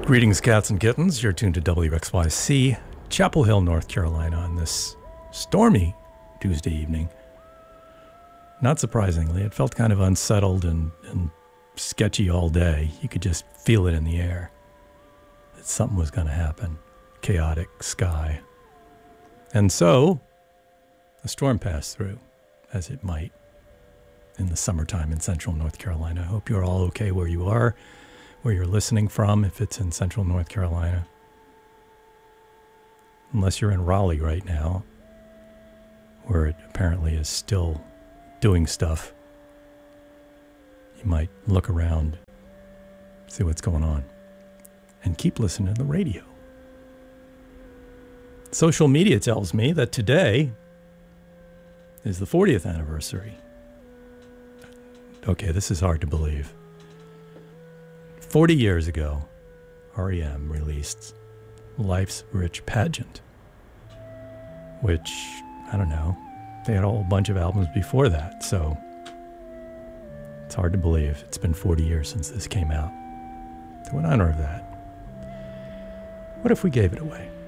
Greetings, cats and kittens. You're tuned to WXYC, Chapel Hill, North Carolina, on this stormy Tuesday evening. Not surprisingly, it felt kind of unsettled and sketchy all day. You could just feel it in the air that something was going to happen. Chaotic sky. And so, a storm passed through, as it might in the summertime in central North Carolina. I hope you're all okay where you are, where you're listening from, if it's in central North Carolina. Unless you're in Raleigh right now, where it apparently is still doing stuff. You might look around, see what's going on, and keep listening to the radio. Social media tells me that today is the 40th anniversary. Okay, this is hard to believe. 40 years ago, REM released Life's Rich Pageant, which, I don't know, they had a whole bunch of albums before that, so it's hard to believe it's been 40 years since this came out. So in honor of that, what if we gave it away?